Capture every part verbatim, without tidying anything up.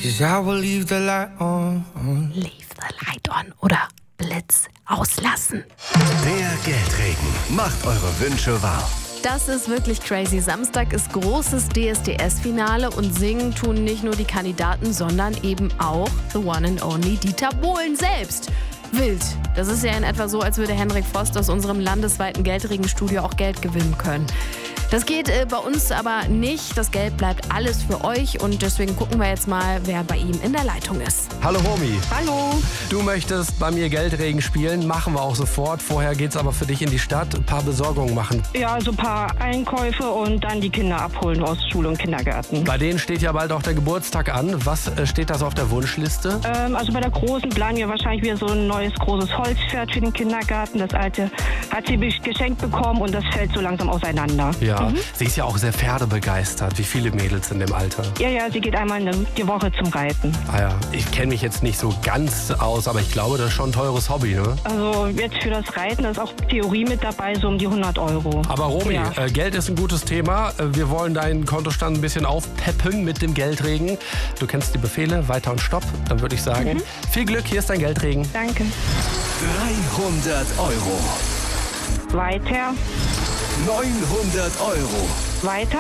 'cause I will leave the light on. Leave the light on oder Blitz auslassen. Der Geldregen macht eure Wünsche wahr. Das ist wirklich crazy. Samstag ist großes D S D S-Finale und singen tun nicht nur die Kandidaten, sondern eben auch the one and only Dieter Bohlen selbst. Wild. Das ist ja in etwa so, als würde Henrik Frost aus unserem landesweiten Geldregenstudio auch Geld gewinnen können. Das geht äh, bei uns aber nicht. Das Geld bleibt alles für euch und deswegen gucken wir jetzt mal, wer bei ihm in der Leitung ist. Hallo Romy. Hallo. Du möchtest bei mir Geldregen spielen, machen wir auch sofort. Vorher geht's aber für dich in die Stadt, ein paar Besorgungen machen. Ja, so ein paar Einkäufe und dann die Kinder abholen aus Schule und Kindergärten. Bei denen steht ja bald auch der Geburtstag an. Was äh, steht das auf der Wunschliste? Ähm, also bei der Großen planen wir wahrscheinlich wieder so ein neues großes Holzpferd für den Kindergarten. Das alte hat sie geschenkt bekommen und das fällt so langsam auseinander. Ja, mhm. Sie ist ja auch sehr pferdebegeistert. Wie viele Mädels in dem Alter? Ja, ja, sie geht einmal in die Woche zum Reiten. Ah ja, ich kenne mich jetzt nicht so ganz aus, aber ich glaube, das ist schon ein teures Hobby, ne? Also jetzt für das Reiten, da ist auch Theorie mit dabei, so um die hundert Euro. Aber Romy, ja. äh, Geld ist ein gutes Thema. Wir wollen deinen Kontostand ein bisschen aufpeppen mit dem Geldregen. Du kennst die Befehle, weiter und stopp. Dann würde ich sagen, mhm. viel Glück, hier ist dein Geldregen. Danke. dreihundert Euro. Weiter. neunhundert Euro. Weiter.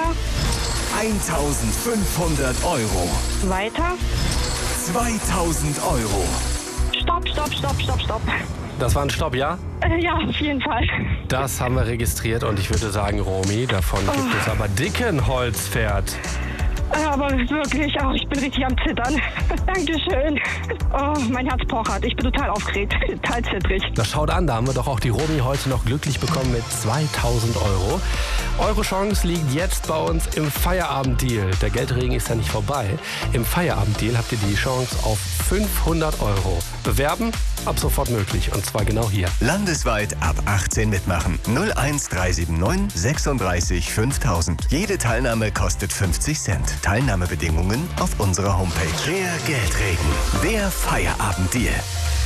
eintausendfünfhundert Euro. Weiter. zweitausend Euro. Stopp, stopp, stopp, stopp, stopp. Das war ein Stopp, ja? Äh, ja, auf jeden Fall. Das haben wir registriert und ich würde sagen, Romy, davon oh. gibt es aber dicken Holzpferd. Aber wirklich, oh, ich bin richtig am Zittern. Dankeschön. Oh, mein Herz pochert. Ich bin total aufgeregt, total zittrig. Das schaut an, da haben wir doch auch die Romy heute noch glücklich bekommen mit zweitausend Euro. Eure Chance liegt jetzt bei uns im Feierabenddeal. Der Geldregen ist ja nicht vorbei. Im Feierabenddeal habt ihr die Chance auf fünfhundert Euro. Bewerben? Ab sofort möglich und zwar genau hier. Landesweit ab achtzehn mitmachen. null eins drei sieben neun sechsunddreißig fünftausend. Jede Teilnahme kostet fünfzig Cent. Teilnahmebedingungen auf unserer Homepage. Der Geldregen. Der Feierabenddeal.